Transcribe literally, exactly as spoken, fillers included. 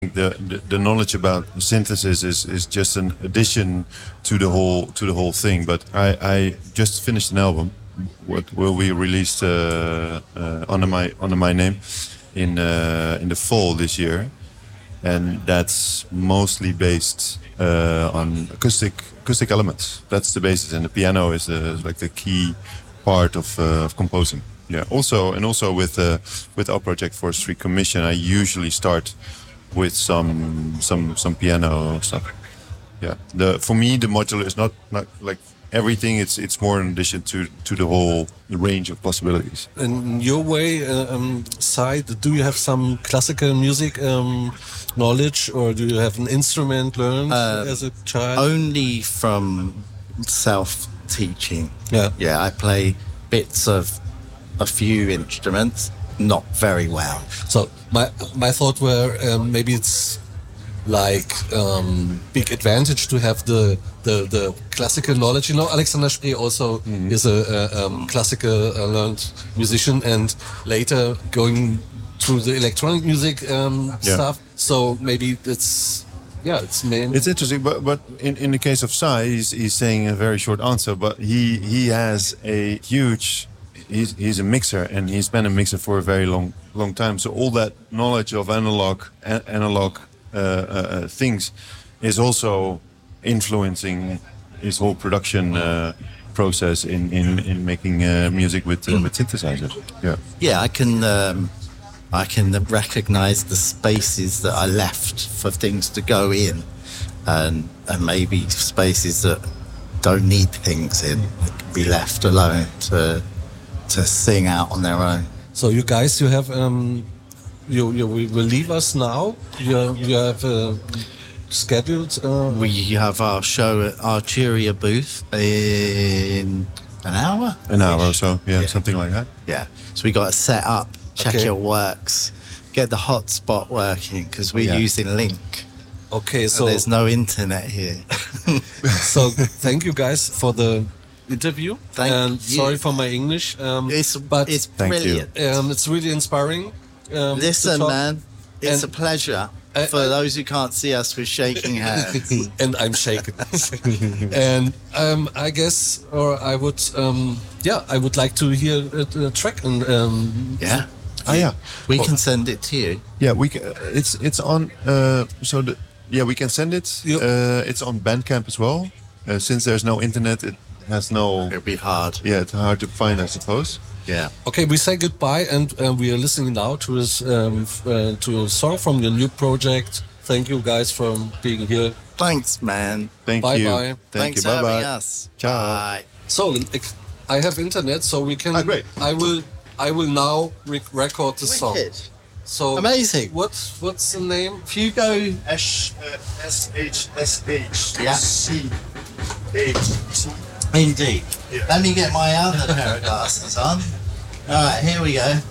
The, the the knowledge about synthesis is, is just an addition to the whole to the whole thing. But I, I just finished an album, what will be released uh, uh, under my under my name in uh, in the fall this year, and that's mostly based uh, on acoustic acoustic elements. That's the basis, and the piano is, the, is like the key part of uh, of composing. Yeah. Also, and also with uh, with our project for Street Commission, I usually start with some some some piano stuff. Yeah. The for me the modular is not not like everything. It's it's more in addition to to the whole range of possibilities. In your way, uh, um, side, do you have some classical music um, knowledge, or do you have an instrument learned Uh, as a child? Only from self-teaching. Yeah. Yeah, I play bits of a few instruments, not very well. So my my thought were um, maybe it's like um, big advantage to have the, the the classical knowledge. You know, Alexander Spree also mm-hmm. is a, a um, classical uh, learned musician, and later going through the electronic music um, Yeah. stuff. So maybe it's yeah, it's main. It's interesting, but but in, in the case of Sai, he's, he's saying a very short answer, but he he has a huge. He's, he's a mixer, and he's been a mixer for a very long long time. So all that knowledge of analog a- analog uh, uh, uh, things is also influencing his whole production uh, process in in, in making uh, music with uh, with synthesizers. Yeah, Yeah, I can um, I can recognize the spaces that I left for things to go in, and and maybe spaces that don't need things in, that can be left alone to to sing out on their own. So you guys, you have um, you you will leave us now. You you have uh, scheduled. Uh, We have our show at Arturia booth in an hour. an hour or so. Yeah, something like that. Yeah. So we got to set up, check Okay. your works, get the hotspot working, because we're Yeah. using Link. okay, So so there's no internet here. so thank you guys for the interview. Thank and you. sorry for my English. Um, It's but it's Thank you. brilliant. um, it's really inspiring. Um, to Listen, talk. man, it's And- a pleasure. I- For I- those who can't see us, we're shaking hands. and I'm shaken. and um, I guess, or I would, um, yeah, I would like to hear a, a track. And um, Yeah. Ah, yeah. We can send it to you. Yeah, we can, it's it's on. Uh, so the yeah, we can send it. Yep. Uh, it's on Bandcamp as well. Uh, since there's no internet, it has no. It'll be hard. Yeah, it's hard to find, I suppose. Yeah. okay, we say goodbye, and uh, we are listening now to this um, f- uh, to a song from your new project. Thank you guys for being here. Thanks, man. Thank Bye you. bye. Thank Thanks you. for Bye having bye. us. Ciao. Bye. So ex- I have internet, so we can. Ah, great. I will. I will now rec- record the song. Wicked. So Amazing. What What's the name? Hugo. S S H S H Yeah. C H T. Indeed. Yeah. Let me get my other pair of glasses on. All right, here we go.